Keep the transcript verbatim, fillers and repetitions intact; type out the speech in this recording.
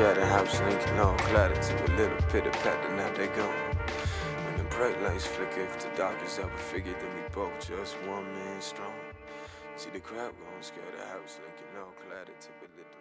scare the house, linking all clattered to a little pitter patter, now they gone. When the bright lights flicker, if the dark is up, I figured then we both just one man strong. See the crowd gon' scare the house, linking all clattered to a little